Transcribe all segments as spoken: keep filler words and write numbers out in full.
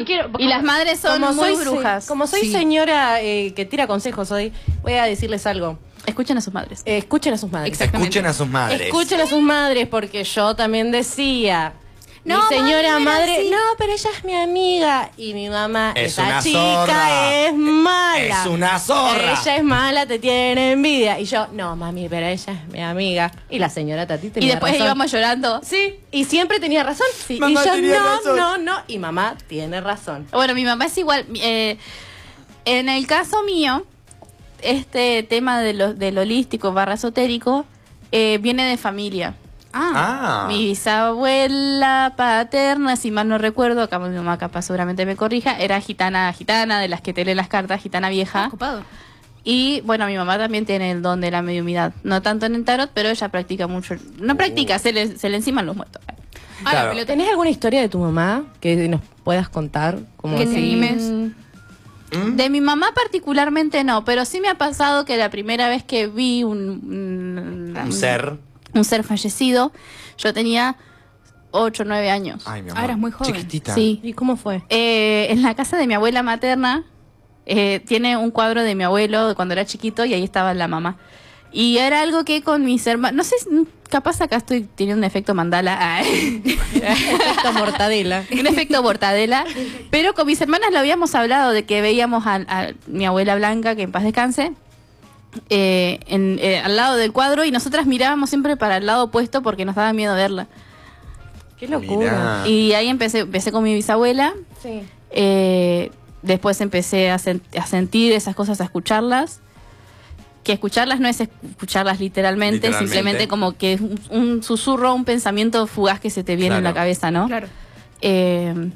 quiero... Y las madres son como muy soy, brujas. Como soy Sí. señora eh, que tira consejos hoy, voy a decirles algo. Escuchen a sus madres. Eh, escuchen a sus madres. Exactamente. Escuchen a sus madres. Escuchen a sus madres, porque yo también decía... No, mi señora mami, no era madre, así. no, pero ella es mi amiga. Y mi mamá, Es esa una chica zorra. es mala. Es una zorra. Ella es mala, te tiene envidia. Y yo, no, mami, pero ella es mi amiga. Y la señora Tati tenía Y después razón. íbamos llorando. Sí, y siempre tenía razón. Sí. Mamá y yo, tenía no, razón. no, no. Y mamá tiene razón. Bueno, mi mamá es igual. Eh, en el caso mío, este tema de lo, del holístico barra esotérico eh, viene de familia. Ah, Ah. Mi bisabuela paterna, si mal no recuerdo, acá mi mamá capaz seguramente me corrija, era gitana, gitana, de las que te lee las cartas, gitana vieja. ocupado. Y bueno, mi mamá también tiene el don de la mediumidad. No tanto en el tarot, pero ella practica mucho. No practica, se le, se le enciman los muertos. Ah, Claro. la pelota. ¿Tenés alguna historia de tu mamá que nos puedas contar? Como Que así? te animes. ¿Mm? De mi mamá particularmente no, pero sí me ha pasado que la primera vez que vi un, un, Un ser. un ser fallecido, yo tenía ocho o nueve años. Ay, mi Ah, amor. eras muy joven. Chiquitita. Sí. ¿Y cómo fue? Eh, en la casa de mi abuela materna eh, tiene un cuadro de mi abuelo de cuando era chiquito y ahí estaba la mamá. Y era algo que con mis hermanos, no sé, capaz acá estoy teniendo un efecto mandala, ah, Efecto mortadela. un efecto mortadela, pero con mis hermanas lo habíamos hablado de que veíamos a, a mi abuela Blanca, que en paz descanse, eh, en, eh, al lado del cuadro y nosotras mirábamos siempre para el lado opuesto porque nos daba miedo verla. Qué locura. Mirá. Y ahí empecé, empecé con mi bisabuela. Sí. Eh, después empecé a, sen- a sentir esas cosas, a escucharlas. Que escucharlas no es escucharlas literalmente, Literalmente. simplemente como que es un, un susurro, un pensamiento fugaz que se te viene en la Claro. cabeza, ¿no? Claro. Eh,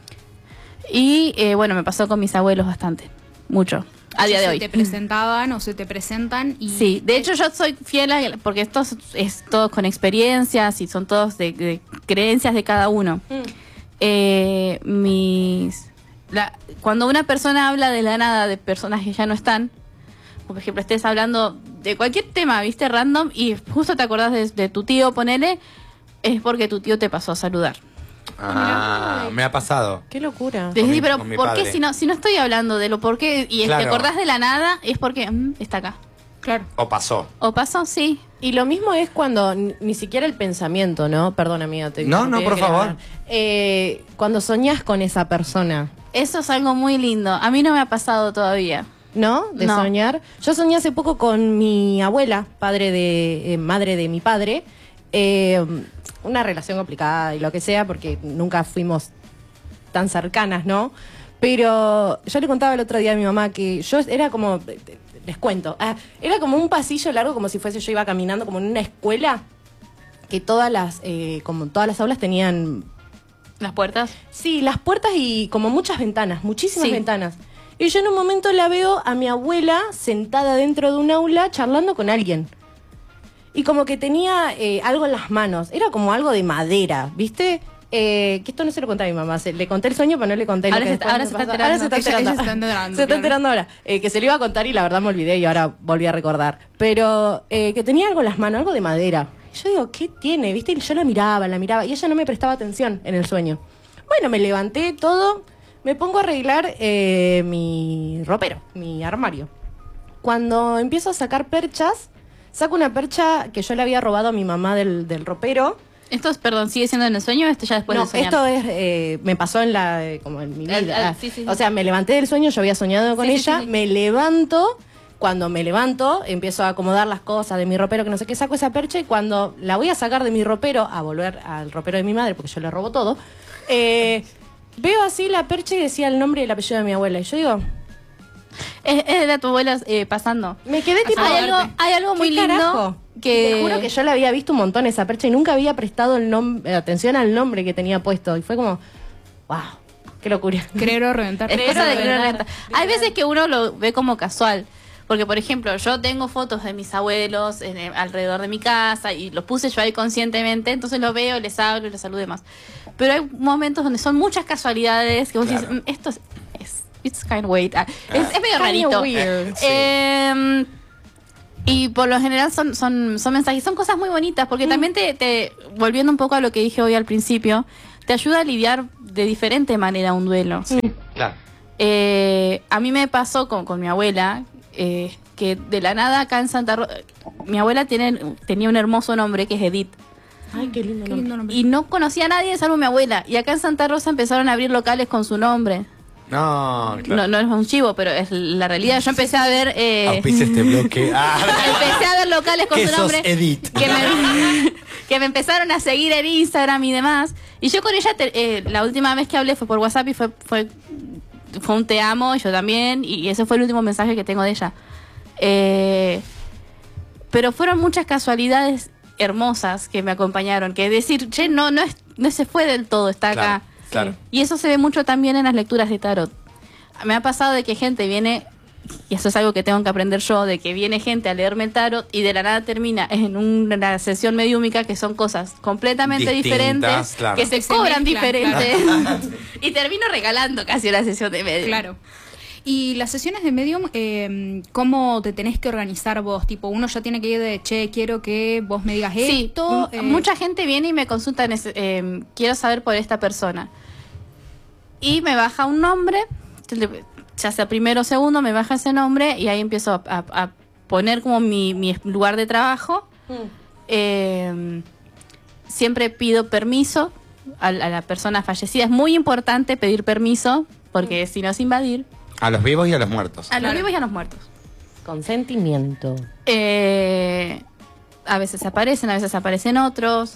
y eh, bueno, me pasó con mis abuelos bastante, mucho, a día de Se hoy. te presentaban o se te presentan y... Sí, de hecho yo soy fiel a, porque esto es, es todo con experiencias y son todos de, de creencias de cada uno. Mm. Eh, mis la, cuando una persona habla de la nada de personas que ya no están, por ejemplo, estés hablando de cualquier tema, viste, random, y justo te acordás de, de tu tío, ponele, es porque tu tío te pasó a saludar. Ah, me ha pasado. Qué locura. Te Con decís, mi- pero con mi ¿por qué padre. si no, si no estoy hablando de lo por qué y Claro. te acordás de la nada, es porque mm, está acá? Claro. O pasó. ¿O pasó? Sí. Y lo mismo es cuando ni, ni siquiera el pensamiento, ¿no? Perdón, amiga. Te, No, te no, quería por agregar. favor. Eh, cuando soñás con esa persona, Eso es algo muy lindo. A mí no me ha pasado todavía. ¿no? De No. soñar. Yo soñé hace poco con mi abuela, padre de, eh, madre de mi padre. Eh, una relación complicada y lo que sea, porque nunca fuimos tan cercanas, ¿no? Pero yo le contaba el otro día a mi mamá que yo era como, les cuento, ah, era como un pasillo largo, como si fuese yo iba caminando como en una escuela, que todas las, eh, como todas las aulas tenían, Las puertas. sí, las puertas y como muchas ventanas, muchísimas Sí. ventanas. Y yo en un momento la veo a mi abuela sentada dentro de un aula charlando con alguien. Y como que tenía eh, algo en las manos. Era como algo de madera, ¿viste? Eh, que esto no se lo conté a mi mamá. Se, le conté el sueño, pero no le conté lo Ahora que se- después ahora me se está pasó. enterando. Ahora se está Ella- ella enterando. se está enterando, Se está claro. enterando ahora. Eh, que se lo iba a contar y la verdad me olvidé y ahora volví a recordar. Pero eh, que tenía algo en las manos, algo de madera. Y yo digo, ¿qué tiene? ¿Viste? Y yo la miraba, la miraba. Y ella no me prestaba atención en el sueño. Bueno, me levanté todo. Me pongo a arreglar eh, mi ropero, mi armario. Cuando empiezo a sacar perchas, saco una percha que yo le había robado a mi mamá del, del ropero. Esto es, perdón, ¿sigue siendo en el sueño o esto ya después no, de soñar? esto es, eh, me pasó en la, eh, como en mi vida. El- el- Ah, sí, sí, sí. O sea, me levanté del sueño, yo había soñado con Sí, sí, ella, sí, sí. me levanto, cuando me levanto, empiezo a acomodar las cosas de mi ropero, que no sé qué, saco esa percha y cuando la voy a sacar de mi ropero, a volver al ropero de mi madre, porque yo le robo todo, eh, veo así la percha y decía el nombre y el apellido de mi abuela. Y yo digo, Es, es de tu abuela eh, pasando. me quedé tipo... Hay algo, hay algo muy ¿Qué lindo carajo? que... Te juro que yo la había visto un montón esa percha y nunca había prestado el nom- eh, atención al nombre que tenía puesto. Y fue como, wow, qué locura. Creer o reventar. Es cosa de Creer, creer o ¿verdad? reventar. Hay veces que uno lo ve como casual. Porque, por ejemplo, yo tengo fotos de mis abuelos en el- alrededor de mi casa y los puse yo ahí conscientemente, entonces los veo, les hablo y les saludo y demás. Pero hay momentos donde son muchas casualidades que vos Claro. dices, "Mm, esto es, es it's kind of weird". Ah, es, es medio Kinda rarito. weird. Sí. Eh, y por lo general son, son, son mensajes, son cosas muy bonitas, porque también te, te, volviendo un poco a lo que dije hoy al principio, te ayuda a lidiar de diferente manera un duelo. Sí, claro. Eh, a mí me pasó con, con mi abuela, eh, que de la nada acá en Santa Rosa, mi abuela tiene, tenía un hermoso nombre que es Edith. Ay, qué lindo, Qué lindo nombre. Y no conocía a nadie salvo mi abuela. Y acá en Santa Rosa empezaron a abrir locales con su nombre. No, No, claro. no es un chivo, pero es la realidad. Yo empecé a ver... Eh, Auspicia este bloque. Ah, empecé a ver locales con que su sos nombre. Edith. Que me, que me empezaron a seguir en Instagram y demás. Y yo con ella, te- eh, la última vez que hablé fue por WhatsApp y fue, fue, fue un te amo, yo también. Y ese fue el último mensaje que tengo de ella. Eh, pero fueron muchas casualidades hermosas que me acompañaron. Que decir, che, no, no, es, no se fue del todo, está Claro, acá. claro. Y eso se ve mucho también en las lecturas de tarot. Me ha pasado de que gente viene, y eso es algo que tengo que aprender yo, de que viene gente a leerme el tarot y de la nada termina en una sesión mediúmica que son cosas completamente Distintas, diferentes, claro. que se, Se cobran mezclan, diferentes. Y termino regalando casi una sesión de medium. Claro. Y las sesiones de medium, eh, ¿cómo te tenés que organizar vos? Tipo, uno ya tiene que ir de, che, quiero que vos me digas Sí, esto. m- eh, mucha gente viene y me consulta, en ese- eh, quiero saber por esta persona. Y me baja un nombre, ya sea primero o segundo, me baja ese nombre y ahí empiezo a, a- a poner como mi, mi lugar de trabajo. Eh, siempre pido permiso a, la- a la persona fallecida. Es muy importante pedir permiso, porque si no es invadir A los vivos y a los muertos. a los Claro. vivos y a los muertos. Consentimiento. Eh, a veces aparecen, a veces aparecen otros.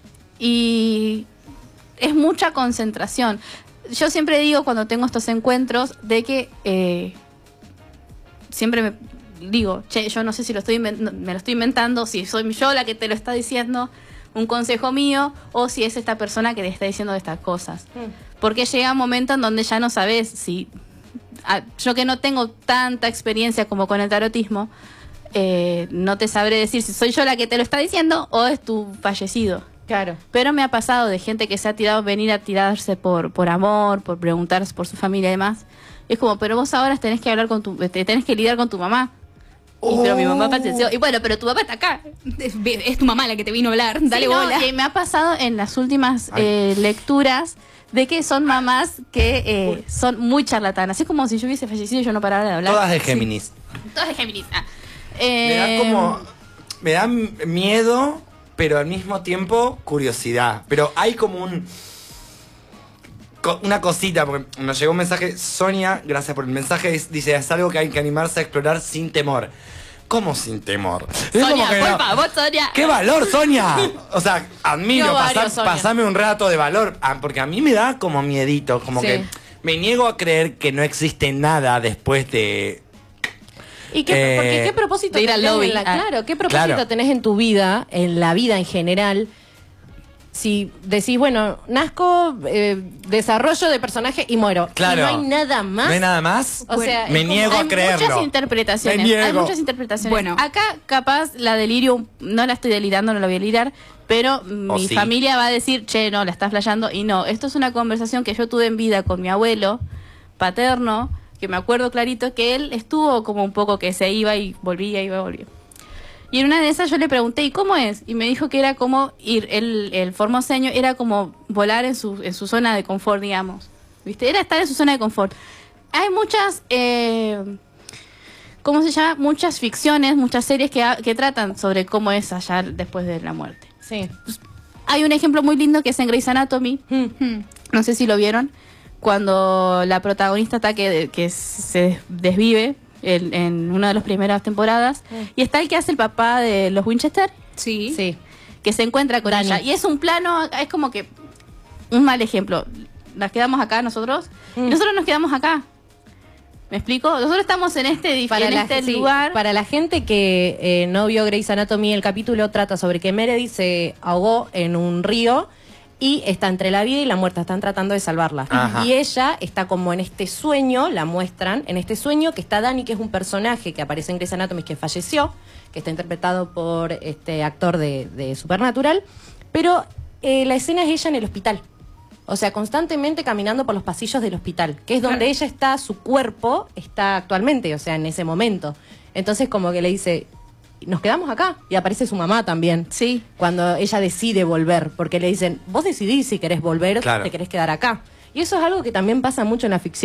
Y es mucha concentración. Yo siempre digo cuando tengo estos encuentros de que eh, siempre me digo, che, yo no sé si lo estoy inven- me lo estoy inventando, si soy yo la que te lo está diciendo, un consejo mío, o si es esta persona que te está diciendo estas cosas. Porque llega un momento en donde ya no sabes si... a- yo que no tengo tanta experiencia como con el tarotismo, eh, no te sabré decir si soy yo la que te lo está diciendo o es tu fallecido. Claro. Pero me ha pasado de gente que se ha tirado, venir a tirarse por, por amor, por preguntarse por su familia y demás. Es como, pero vos ahora tenés que hablar con tu, te tenés que lidiar con tu mamá. Y, pero mi mamá falleció. Y bueno, pero tu papá está acá. Es, es tu mamá la que te vino a hablar. Dale Sí, no, bola. y me ha pasado en las últimas Ay. eh, lecturas de que son mamás que eh, son muy charlatanas. Es como si yo hubiese fallecido y yo no parara de hablar. Todas de Géminis. Todas de Géminis. Ah. Me da Eh, como. Me da miedo, pero al mismo tiempo curiosidad. Pero hay como un. co- Una cosita, porque nos llegó un mensaje. Sonia, gracias por el mensaje. es- Dice: es algo que hay que animarse a explorar sin temor. ¿Cómo sin temor? Es como Sonia, que por no- favor, Sonia. ¡Qué valor, Sonia! O sea, admiro, Yo pasá- varios, Sonia. pasame un rato de valor. Ah, porque a mí me da como miedito, como Sí. que me niego a creer que no existe nada después de. ¿Y qué, Eh, porque qué propósito de ir al tenés lobby. en la- Ah. claro, qué propósito Claro. tenés en tu vida, en la vida en general? Si decís, bueno, nazco, eh, desarrollo de personaje y muero. Claro. Y no hay nada más. ¿No hay nada más? O sea, me es como- niego a Hay creerlo. muchas interpretaciones. Me niego. Hay muchas interpretaciones. Bueno. Acá, capaz, la delirio, no la estoy delirando, no la voy a delirar, pero O mi sí. familia va a decir, che, no, la estás flayando. Y no, esto es una conversación que yo tuve en vida con mi abuelo paterno, que me acuerdo clarito que él estuvo como un poco que se iba y volvía, iba y volvía. Y en una de esas yo le pregunté, ¿y cómo es? Y me dijo que era como ir, el, el formoseño era como volar en su, en su zona de confort, digamos. ¿Viste? Era estar en su zona de confort. Hay muchas, eh, ¿cómo se llama? Muchas ficciones, muchas series que, ha- que tratan sobre cómo es allá después de la muerte. Sí. Hay un ejemplo muy lindo que es en Grey's Anatomy. Hmm. No sé si lo vieron. Cuando la protagonista está que, que se desvive en, en una de las primeras temporadas. Y está el que hace el papá de los Winchester, Sí. Sí. que se encuentra con Dani. ella. Y es un plano, es como que un mal ejemplo. Las quedamos acá nosotros y Mm. nosotros nos quedamos acá. ¿Me explico? Nosotros estamos en este, dif- Para en la, este sí, lugar. para la gente que eh, no vio Grey's Anatomy, el capítulo trata sobre que Meredith se ahogó en un río y está entre la vida y la muerte, están tratando de salvarla. Ajá. Y ella está como en este sueño, la muestran, en este sueño que está Dani, que es un personaje que aparece en Grey's Anatomy, que falleció, que está interpretado por este actor de, de Supernatural, pero eh, la escena es ella en el hospital. O sea, constantemente caminando por los pasillos del hospital, que es donde Claro. ella está, su cuerpo está actualmente, o sea, en ese momento. Entonces como que le dice, nos quedamos acá. Y aparece su mamá también. Sí. Cuando ella decide volver, porque le dicen, vos decidís si querés volver o Claro. te querés quedar acá. Y eso es algo que también pasa mucho en la ficción.